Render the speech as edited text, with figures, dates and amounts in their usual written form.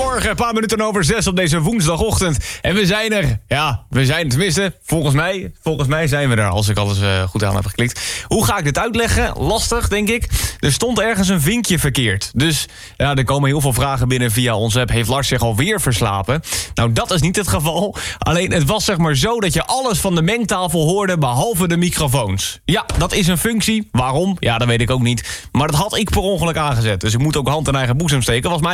Goedemorgen, een paar minuten over 6 op deze woensdagochtend. En we zijn er. Ja, we zijn tenminste, volgens mij zijn we er, als ik alles goed aan heb geklikt. Hoe ga ik dit uitleggen? Lastig, denk ik. Er stond ergens een vinkje verkeerd. Dus ja, er komen heel veel vragen binnen via onze app. Heeft Lars zich alweer verslapen? Nou, dat is niet het geval. Alleen, het was zeg maar zo dat je alles van de mengtafel hoorde, behalve de microfoons. Ja, dat is een functie. Waarom? Ja, dat weet ik ook niet. Maar dat had ik per ongeluk aangezet. Dus ik moet ook hand in eigen boezem steken. Was mijn